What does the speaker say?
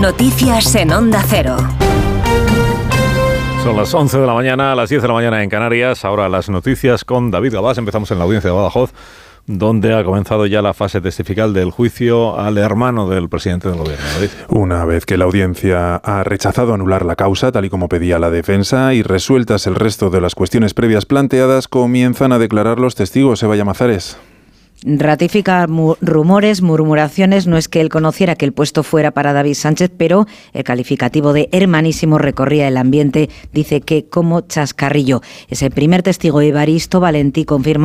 Noticias en Onda Cero. Son las 11 de la mañana, a las 10 de la mañana en Canarias. Ahora las noticias con David Gabás. Empezamos en la audiencia de Badajoz, donde ha comenzado ya la fase testifical del juicio al hermano del presidente del gobierno. David. Una vez que la audiencia ha rechazado anular la causa, tal y como pedía la defensa, y resueltas el resto de las cuestiones previas planteadas, comienzan a declarar los testigos. Eva Llamazares. Ratifica rumores, murmuraciones. No es que él conociera que el puesto fuera para David Sánchez, pero el calificativo de hermanísimo recorría el ambiente. Dice que como chascarrillo. Ese primer testigo, Evaristo Valentí, confirma